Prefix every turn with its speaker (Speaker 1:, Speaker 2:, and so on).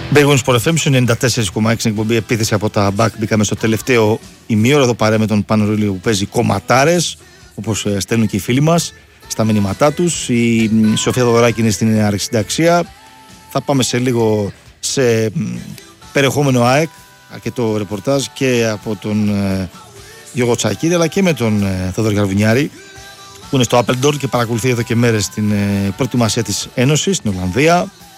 Speaker 1: Big Wings Sport FM, 94,6 εκπομπή επίθεση από τα μπακ. Μπήκαμε στο τελευταίο ημίωρο εδώ παρέα με τον Πανορίλιο που παίζει κομματάρες, όπως στέλνουν και οι φίλοι μας στα μηνύματά τους. Η Σοφία Δωδωράκη είναι στην αρχισυνταξία. Θα πάμε σε λίγο σε περιεχόμενο ΑΕΚ, αρκετό ρεπορτάζ και από τον Γιώργο Τσακίδη αλλά και με τον Θοδωρή Καρβουνιάρη που είναι στο Appledore και παρακολουθεί εδώ και μέρες την προετοιμασία της Ένωσης στην Ολλανδία.